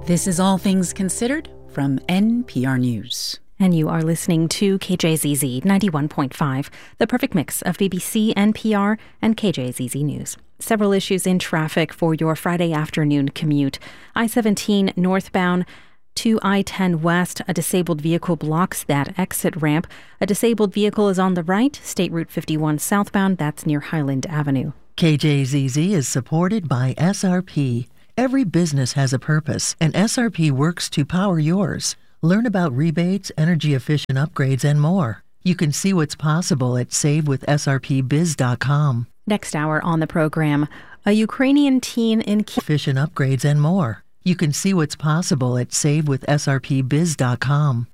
This is All Things Considered from NPR News. And you are listening to KJZZ 91.5, the perfect mix of BBC, NPR, and KJZZ News. Several issues in traffic for your Friday afternoon commute. I-17 northbound to I-10 west, a disabled vehicle blocks that exit ramp. A disabled vehicle is on the right, State Route 51 southbound, that's near Highland Avenue. KJZZ is supported by SRP. Every business has a purpose, and SRP works to power yours. Learn about rebates, energy-efficient upgrades, and more. You can see what's possible at SaveWithSRPBiz.com. Next hour on the program, a Ukrainian teen in efficient upgrades and more. You can see what's possible at SaveWithSRPBiz.com.